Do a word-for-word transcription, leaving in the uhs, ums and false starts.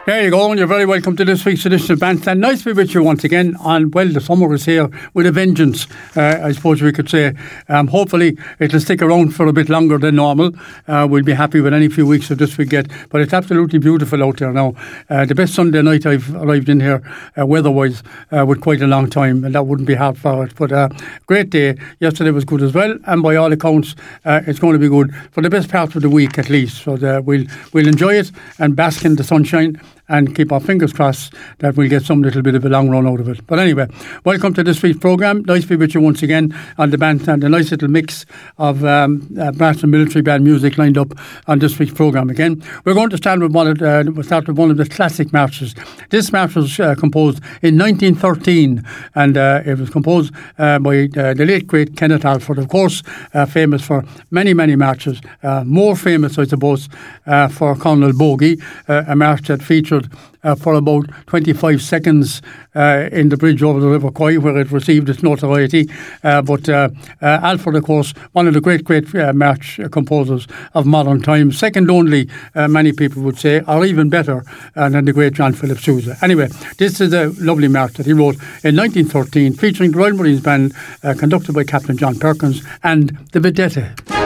There you go, and you're very welcome to this week's edition of Bandstand. Nice to be with you once again. And well, the summer is here with a vengeance, uh, I suppose we could say. Um, hopefully, it'll stick around for a bit longer than normal. Uh, we'll be happy with any few weeks of this we get. But it's absolutely beautiful out there now. Uh, the best Sunday night I've arrived in here, uh, weather-wise, uh, with quite a long time, and that wouldn't be hard for it. But uh, great day. Yesterday was good as well, and by all accounts, uh, it's going to be good for the best part of the week at least. So uh, we'll we'll enjoy it and bask in the sunshine and keep our fingers crossed that we'll get some little bit of a long run out of it. But anyway, welcome to this week's programme. Nice to be with you once again on the Bandstand. A nice little mix of um, uh, brass and military band music lined up on this week's programme again. We're going to start with one of, uh, we'll start with one of the classic marches. This march was uh, composed in nineteen thirteen, and uh, it was composed uh, by uh, the late great Kenneth Alford, of course, uh, famous for many, many marches. Uh, more famous, I suppose, uh, for Colonel Bogey, uh, a march that featured Uh, for about twenty-five seconds uh, in the bridge over the River Quay, where it received its notoriety. Uh, but uh, uh, Alford, of course, one of the great, great uh, march composers of modern times, second only, uh, many people would say, or even better uh, than the great John Philip Sousa. Anyway, this is a lovely march that he wrote in nineteen thirteen, featuring the Royal Marines Band, uh, conducted by Captain John Perkins and the Vedette.